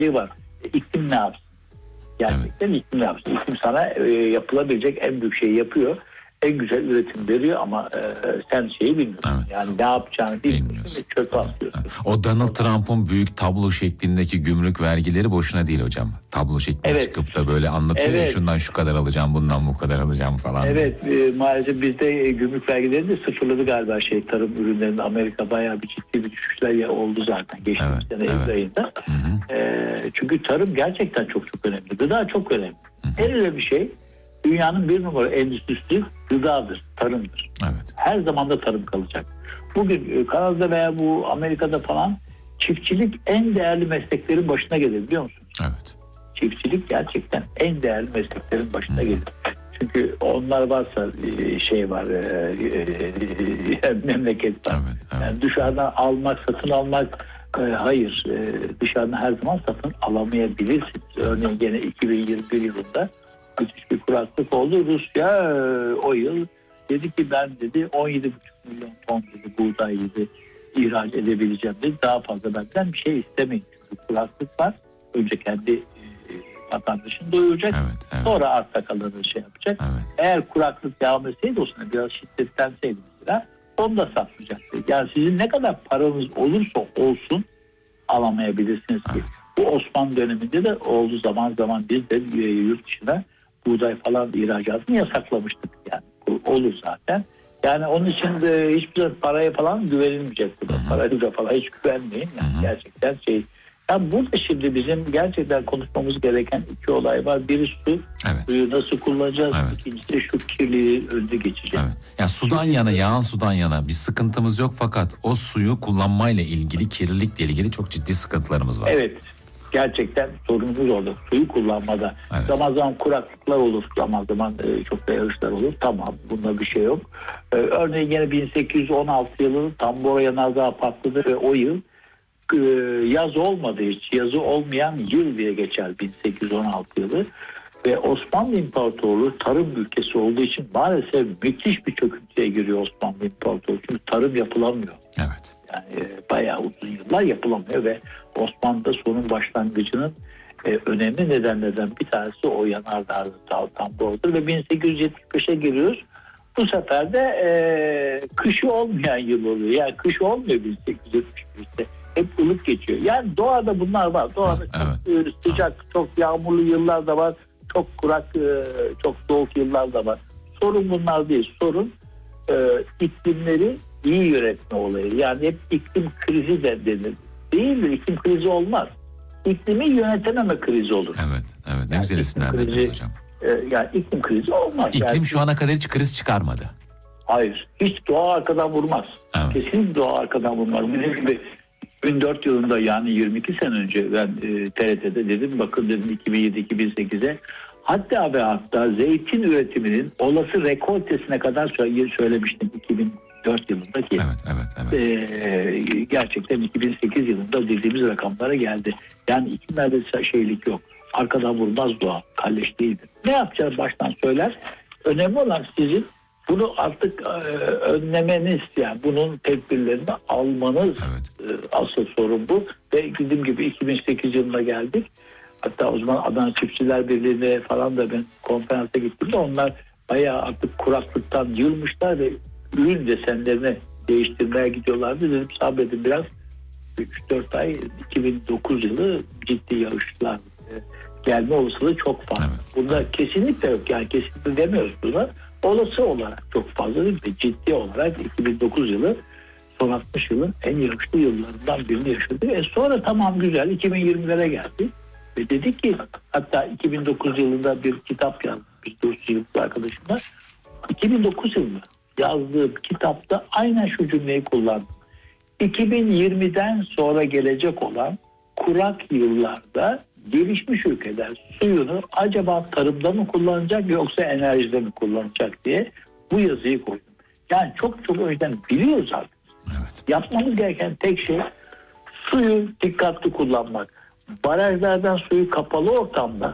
şey var. İklim ne yapsın? Gerçekten iklim ne yapsın? İklim sana yapılabilecek en büyük şeyi yapıyor. En güzel üretim veriyor ama sen şeyi bilmiyorsun. Evet. Yani ne yapacağını bilmiyorsun ve çöpe atıyorsun. O Donald Trump'ın büyük tablo şeklindeki gümrük vergileri boşuna değil hocam. Tablo şeklinde çıkıp da böyle anlatıyor ya, şundan şu kadar alacağım, bundan bu kadar alacağım falan. Evet, maalesef bizde gümrük vergileri de sıfırladı galiba tarım ürünlerinde. Amerika bayağı bir ciddi bir düşüşler oldu zaten geçtiğimiz sene Eylül ayında. Çünkü tarım gerçekten çok önemli. Gıda çok önemli. En önemli bir şey, dünyanın bir numara endüstrisi gıdadır, tarımdır. Evet. Her zaman da tarım kalacak. Bugün Kanada'da veya bu Amerika'da falan çiftçilik en değerli mesleklerin başına gelir, biliyor musunuz? Evet. Çiftçilik gerçekten en değerli mesleklerin başına gelir. Çünkü onlar varsa var, memleket var. Evet. Yani dışarıdan almak, satın almak, hayır. Dışarıdan her zaman satın alamayabilirsiniz. Örneğin gene 2021 yılında müthiş bir kuraklık oldu. Rusya o yıl dedi ki ben 17,5 milyon ton buğday ihraç edebileceğim dedi. Daha fazla benden bir şey istemeyin. Çünkü kuraklık var. Önce kendi vatandaşını doyuracak. Evet. Sonra arta kalanı yapacak. Evet. Eğer kuraklık devam etseydi o sene biraz şiddetlenseydi mesela onu da satmayacaktı. Yani sizin ne kadar paranız olursa olsun alamayabilirsiniz ki. Bu Osmanlı döneminde de oldu, zaman zaman biz de yurt dışına buğday falan ihracatını yasaklamıştık. Yani olur zaten. Yani onun için de hiçbir paraya falan güvenilmeyecek. Paraya falan hiç güvenmeyin. Yani gerçekten Yani burada şimdi bizim gerçekten konuşmamız gereken iki olay var. Biri su. Evet. Suyu nasıl kullanacağız? Evet. İkincisi şu kirliliğin önüne geçeceğiz. Evet. Yani sudan yana, yağan sudan yana bir sıkıntımız yok, fakat o suyu kullanmayla ilgili, kirlilikle ilgili çok ciddi sıkıntılarımız var. Evet. Gerçekten sorunumuz orada. Suyu kullanmada. Evet. Zaman zaman kuraklıklar olur. Zaman zaman çok da yağışlar olur. Tamam. Bunda bir şey yok. Örneğin yine 1816 yılı Tambora yanardağı patladı ve o yıl yaz olmadı hiç. Yazı olmayan yıl diye geçer 1816 yılı. Ve Osmanlı İmparatorluğu tarım ülkesi olduğu için maalesef müthiş bir çöküntüye giriyor Osmanlı İmparatorluğu. Çünkü tarım yapılamıyor. Evet. Yani bayağı uzun yıllar yapılamıyor ve Osmanlı'da sorunun başlangıcının önemli nedenlerden bir tanesi o yanardağ Tambora'dır ve 1875'e giriyoruz. Bu sefer de kışı olmayan yıl oluyor. Yani kış olmuyor 1875'te. Hep ılık geçiyor. Yani doğada bunlar var. Doğada çok sıcak, çok yağmurlu yıllar da var. Çok kurak, çok soğuk yıllar da var. Sorun bunlar değil. Sorun iklimleri iyi yönetme olayı. Yani hep iklim krizi de denir. Değil mi? İklim krizi olmaz. İklimi yönetememe krizi olur. Evet. Ne güzel isimler verdiniz hocam. Yani iklim krizi olmaz. İklim yani, şu ana kadar hiç kriz çıkarmadı. Hayır. Hiç doğa arkadan vurmaz. Evet. Kesinlikle doğa arkadan vurmaz. Benim gibi 2004 yılında, yani 22 sene önce ben TRT'de dedim, bakın dedim 2007-2008'e hatta zeytin üretiminin olası rekoltesine kadar söylemiştim 2004 yılındaki. Evet. Gerçekten 2008 yılında dediğimiz rakamlara geldi. Yani iklimlerde şeylik yok. Arkadan vurmaz doğa. Kalleş değildir. Ne yapacağız baştan söyler. Önemli olan sizin bunu artık önlemeniz, yani bunun tedbirlerini almanız. Asıl sorun bu. Ve dediğim gibi 2008 yılına geldik. Hatta o zaman Adana Çiftçiler Birliği'ne falan da ben konferansa gittim de onlar bayağı artık kuraklıktan yılmışlar ve ürün desenlerini değiştirmeye gidiyorlardı. Dedim sabredin biraz. 3-4 ay 2009 yılı ciddi yağışlar gelme olasılığı çok fazla. Bunda kesinlikle yok. Yani kesinlikle demiyoruz buna. Olası olarak çok fazla değil mi? Ciddi olarak 2009 yılı son 60 yılın en yağışlı yıllarından birini yaşadı. Sonra tamam güzel 2020'lere geldi. Ve dedi ki, hatta 2009 yılında bir kitap yazdım. Bir dostu yıllık arkadaşımla. 2009 yılında yazdığım kitapta aynen şu cümleyi kullandım. 2020'den sonra gelecek olan kurak yıllarda gelişmiş ülkeler suyunu acaba tarımda mı kullanacak yoksa enerjide mi kullanacak diye bu yazıyı koydum. Yani çok o yüzden biliyoruz artık. Evet. Yapmamız gereken tek şey suyu dikkatli kullanmak. Barajlardan suyu kapalı ortamda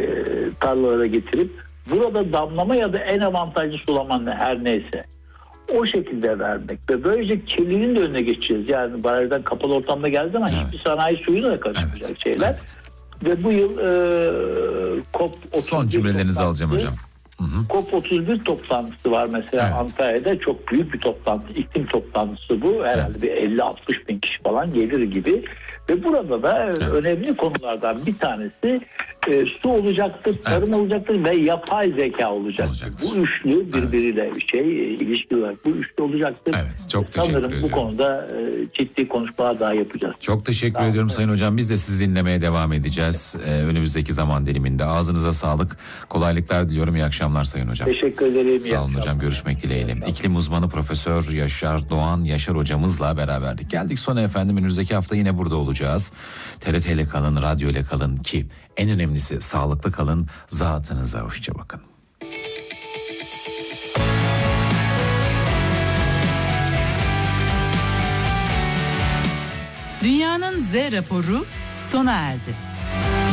tarlalara getirip burada damlama ya da en avantajlı sulama her neyse o şekilde vermek ve böylece kirliliğin de önüne geçeceğiz. Yani barajdan kapalı ortamda geldi ama hiçbir sanayi suyuyla da karışmayacak şeyler. Evet. Ve bu yıl COP31 son cümlelerinizi alacağım hocam. COP31 toplantısı var mesela Antalya'da, çok büyük bir toplantı, iklim toplantısı bu. Herhalde bir 50-60 bin kişi falan gelir gibi. Ve burada da önemli konulardan bir tanesi su olacaktır, tarım olacaktır ve yapay zeka olacaktır. Bu üçlü birbiriyle ilişkili olarak bu üçlü olacaktır. Evet, çok teşekkür ediyorum. ediyorum. Bu konuda ciddi konuşmalar daha yapacağız. Çok teşekkür ediyorum Sayın Hocam. Biz de sizi dinlemeye devam edeceğiz önümüzdeki zaman diliminde. Ağzınıza sağlık. Kolaylıklar diliyorum. İyi akşamlar Sayın Hocam. Teşekkür ederim. Sağ olun hocam. Görüşmek dileğiyle. İklim uzmanı Profesör Yaşar Doğan Yaşar hocamızla beraberdik. Geldik sona efendim. Önümüzdeki hafta yine burada olacağız. TRT ile kalın, radyo ile kalın ki en önemlisi sağlıklı kalın. Zatınıza hoşça bakın. Dünyanın Z raporu sona erdi.